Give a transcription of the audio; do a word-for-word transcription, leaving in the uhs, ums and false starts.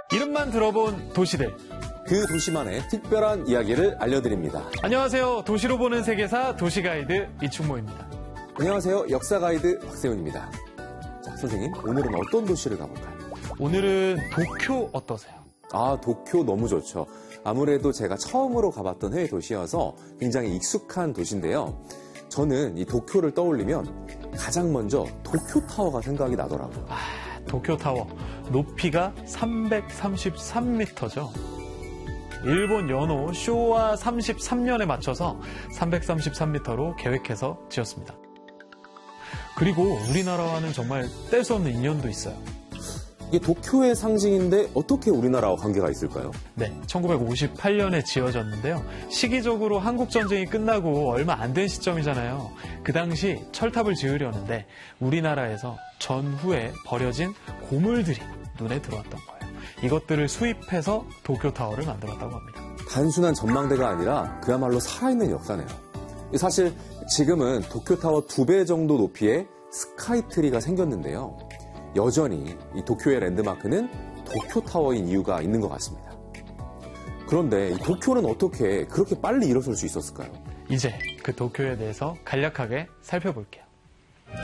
이름만 들어본 도시들. 그 도시만의 특별한 이야기를 알려드립니다. 안녕하세요. 도시로 보는 세계사 도시가이드 이충모입니다. 안녕하세요. 역사가이드 박세훈입니다. 자, 선생님, 오늘은 어떤 도시를 가볼까요? 오늘은 도쿄 어떠세요? 아, 도쿄 너무 좋죠. 아무래도 제가 처음으로 가봤던 해외 도시여서 굉장히 익숙한 도시인데요. 저는 이 도쿄를 떠올리면 가장 먼저 도쿄타워가 생각이 나더라고요. 아, 도쿄타워. 높이가 삼백삼십삼 미터죠. 일본 연호 쇼와 삼십삼 년에 맞춰서 삼백삼십삼 미터로 계획해서 지었습니다. 그리고 우리나라와는 정말 뗄 수 없는 인연도 있어요. 이게 도쿄의 상징인데 어떻게 우리나라와 관계가 있을까요? 네, 천구백오십팔 년에 지어졌는데요. 시기적으로 한국전쟁이 끝나고 얼마 안 된 시점이잖아요. 그 당시 철탑을 지으려는데 우리나라에서 전후에 버려진 고물들이 눈에 들어왔던 거예요. 이것들을 수입해서 도쿄타워를 만들었다고 합니다. 단순한 전망대가 아니라 그야말로 살아있는 역사네요. 사실 지금은 도쿄타워 두 배 정도 높이의 스카이트리가 생겼는데요. 여전히 이 도쿄의 랜드마크는 도쿄타워인 이유가 있는 것 같습니다. 그런데 이 도쿄는 어떻게 그렇게 빨리 일어설 수 있었을까요? 이제 그 도쿄에 대해서 간략하게 살펴볼게요.